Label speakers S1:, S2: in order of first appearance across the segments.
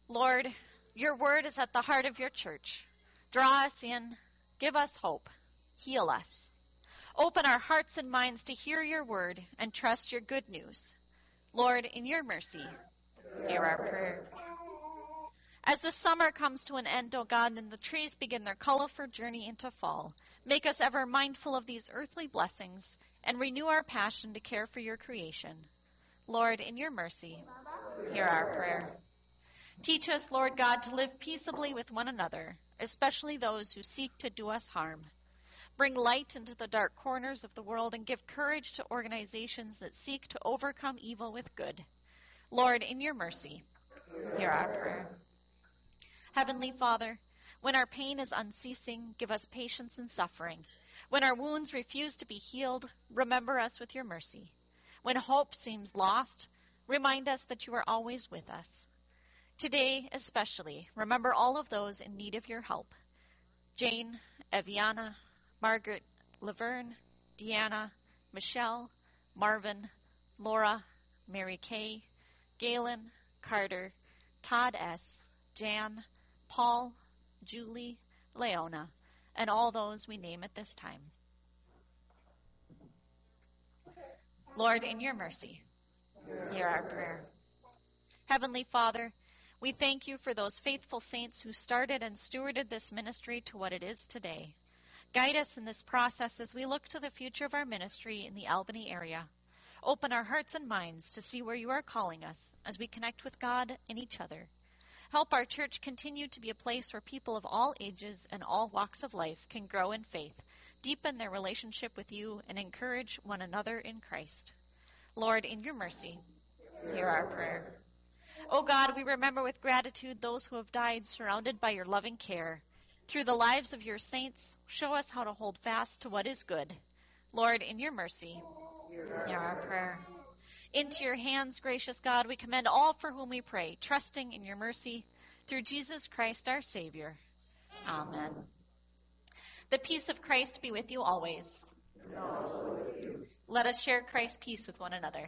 S1: Lord, your word is at the heart of your church. Draw us in, give us hope, heal us. Open our hearts and minds to hear your word and trust your good news. Lord, in your mercy, hear our prayer. As the summer comes to an end, O God, and the trees begin their colorful journey into fall, make us ever mindful of these earthly blessings and renew our passion to care for your creation. Lord, in your mercy, hear our prayer. Teach us, Lord God, to live peaceably with one another, especially those who seek to do us harm. Bring light into the dark corners of the world and give courage to organizations that seek to overcome evil with good. Lord, in your mercy, hear our prayer. Heavenly Father, when our pain is unceasing, give us patience in suffering. When our wounds refuse to be healed, remember us with your mercy. When hope seems lost, remind us that you are always with us. Today, especially, remember all of those in need of your help. Jane, Eviana, Margaret, Laverne, Deanna, Michelle, Marvin, Laura, Mary Kay, Galen, Carter, Todd S., Jan, Paul, Julie, Leona, and all those we name at this time. Lord, in your mercy, hear our prayer. Heavenly Father, we thank you for those faithful saints who started and stewarded this ministry to what it is today. Guide us in this process as we look to the future of our ministry in the Albany area. Open our hearts and minds to see where you are calling us as we connect with God and each other. Help our church continue to be a place where people of all ages and all walks of life can grow in faith, deepen their relationship with you, and encourage one another in Christ. Lord, in your mercy, hear our prayer. O God, we remember with gratitude those who have died surrounded by your loving care. Through the lives of your saints, show us how to hold fast to what is good. Lord, in your mercy, hear our prayer. Into your hands, gracious God, we commend all for whom we pray, trusting in your mercy, through Jesus Christ our Savior. Amen. The peace of Christ be with you always. Let us share Christ's peace with one another.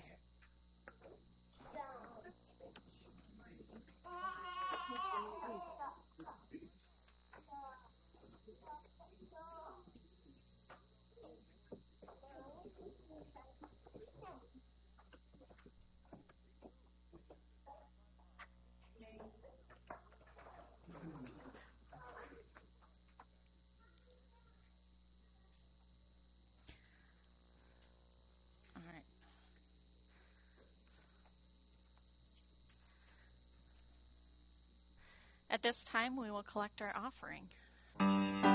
S1: All right. At this time, we will collect our offering.